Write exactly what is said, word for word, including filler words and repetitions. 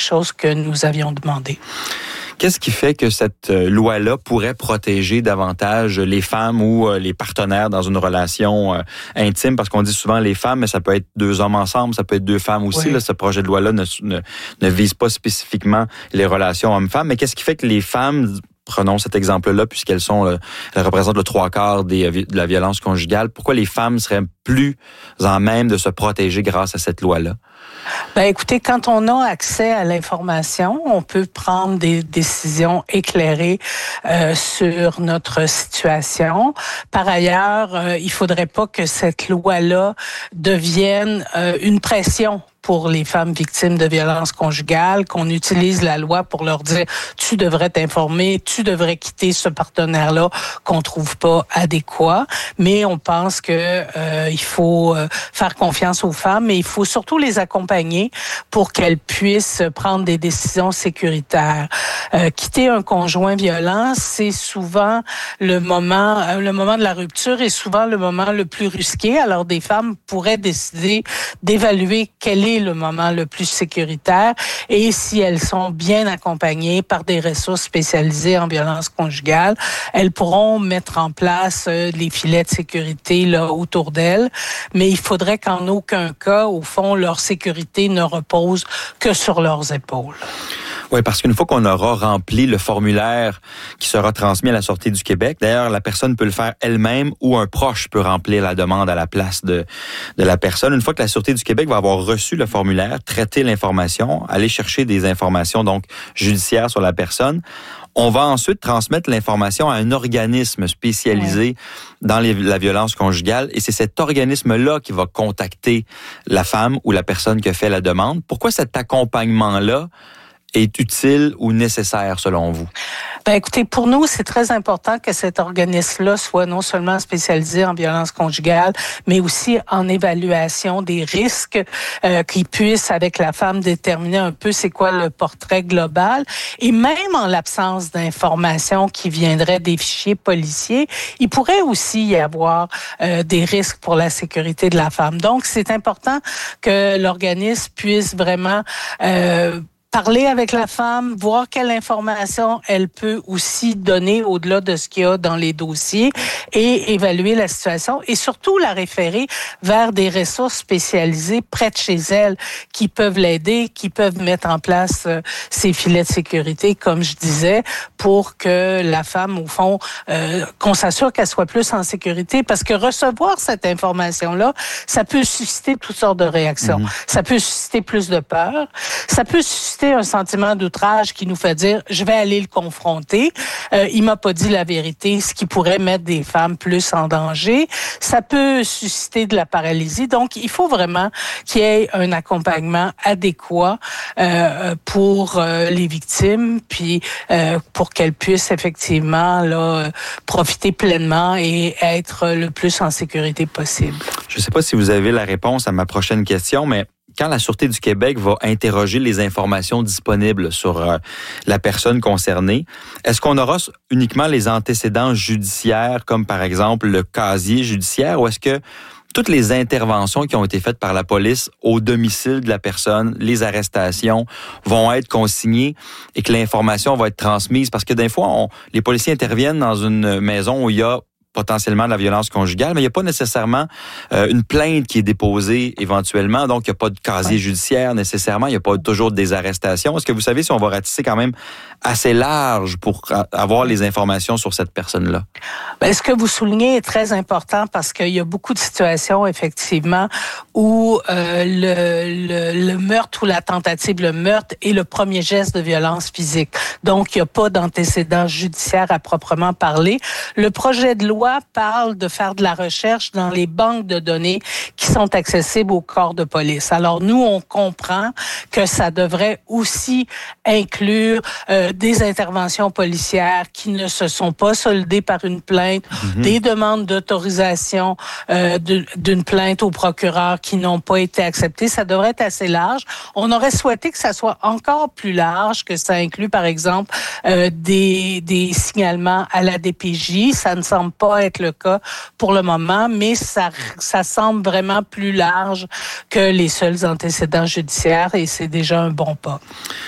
quelque chose que nous avions demandé. Qu'est-ce qui fait que cette loi-là pourrait protéger davantage les femmes ou les partenaires dans une relation intime? Parce qu'on dit souvent les femmes, mais ça peut être deux hommes ensemble, ça peut être deux femmes aussi. Oui. Là, ce projet de loi-là ne, ne, ne vise pas spécifiquement les relations hommes-femmes. Mais qu'est-ce qui fait que les femmes, prenons cet exemple-là, puisqu'elles sont, elles représentent le trois quarts des, de la violence conjugale, pourquoi les femmes seraient plus en même de se protéger grâce à cette loi-là? Ben, écoutez, quand on a accès à l'information, on peut prendre des décisions éclairées euh, sur notre situation. Par ailleurs, euh, il faudrait pas que cette loi-là devienne euh, une pression pour les femmes victimes de violences conjugales, qu'on utilise la loi pour leur dire « tu devrais t'informer, tu devrais quitter ce partenaire-là qu'on trouve pas adéquat ». Mais on pense que euh, il faut euh, faire confiance aux femmes, mais il faut surtout les accompagner pour qu'elles puissent prendre des décisions sécuritaires. Euh, quitter un conjoint violent, c'est souvent le moment, euh, le moment de la rupture est souvent le moment le plus risqué. Alors des femmes pourraient décider d'évaluer quel est le moment le plus sécuritaire et si elles sont bien accompagnées par des ressources spécialisées en violence conjugale, elles pourront mettre en place euh, les filets de sécurité là autour d'elles, mais il faudrait qu'en aucun cas, au fond, leur sécurité ne repose que sur leurs épaules. Oui, parce qu'une fois qu'on aura rempli le formulaire qui sera transmis à la Sûreté du Québec, d'ailleurs, la personne peut le faire elle-même ou un proche peut remplir la demande à la place de, de la personne. Une fois que la Sûreté du Québec va avoir reçu le formulaire, traiter l'information, aller chercher des informations donc judiciaires sur la personne, on va ensuite transmettre l'information à un organisme spécialisé ouais. dans les, la violence conjugale et c'est cet organisme-là qui va contacter la femme ou la personne qui a fait la demande. Pourquoi cet accompagnement-là est utile ou nécessaire selon vous? Ben écoutez, pour nous, c'est très important que cet organisme-là soit non seulement spécialisé en violence conjugale, mais aussi en évaluation des risques, euh, qui puisse, avec la femme, déterminer un peu c'est quoi le portrait global. Et même en l'absence d'informations qui viendraient des fichiers policiers, il pourrait aussi y avoir euh, des risques pour la sécurité de la femme. Donc, c'est important que l'organisme puisse vraiment euh, parler avec la femme, voir quelle information elle peut aussi donner au-delà de ce qu'il y a dans les dossiers et évaluer la situation et surtout la référer vers des ressources spécialisées près de chez elle qui peuvent l'aider, qui peuvent mettre en place euh, ces filets de sécurité, comme je disais, pour que la femme, au fond, euh, qu'on s'assure qu'elle soit plus en sécurité parce que recevoir cette information-là, ça peut susciter toutes sortes de réactions. Mmh. Ça peut susciter plus de peur, ça peut susciter un sentiment d'outrage qui nous fait dire je vais aller le confronter. Euh, il m'a pas dit la vérité, ce qui pourrait mettre des femmes plus en danger. Ça peut susciter de la paralysie. Donc, il faut vraiment qu'il y ait un accompagnement adéquat euh, pour euh, les victimes, puis euh, pour qu'elles puissent effectivement là profiter pleinement et être le plus en sécurité possible. Je ne sais pas si vous avez la réponse à ma prochaine question, mais quand la Sûreté du Québec va interroger les informations disponibles sur euh, la personne concernée, est-ce qu'on aura uniquement les antécédents judiciaires, comme par exemple le casier judiciaire, ou est-ce que toutes les interventions qui ont été faites par la police au domicile de la personne, les arrestations, vont être consignées et que l'information va être transmise? Parce que des fois, on, les policiers interviennent dans une maison où il y a potentiellement de la violence conjugale, mais il n'y a pas nécessairement euh, une plainte qui est déposée éventuellement, donc il n'y a pas de casier judiciaire nécessairement, il n'y a pas toujours des arrestations. Est-ce que vous savez si on va ratisser quand même assez large pour avoir les informations sur cette personne-là? Bien, ce que vous soulignez est très important parce qu'il y a beaucoup de situations, effectivement, où euh, le, le, le meurtre ou la tentative de meurtre est le premier geste de violence physique. Donc, il n'y a pas d'antécédent judiciaire à proprement parler. Le projet de loi parle de faire de la recherche dans les banques de données qui sont accessibles au corps de police. Alors, nous, on comprend que ça devrait aussi inclure euh, des interventions policières qui ne se sont pas soldées par une plainte, mm-hmm. des demandes d'autorisation euh, de, d'une plainte au procureur qui n'ont pas été acceptées. Ça devrait être assez large. On aurait souhaité que ça soit encore plus large, que ça inclue, par exemple, euh, des, des signalements à la D P J. Ça ne semble pas être le cas pour le moment, mais ça, ça semble vraiment plus large que les seuls antécédents judiciaires et c'est déjà un bon pas.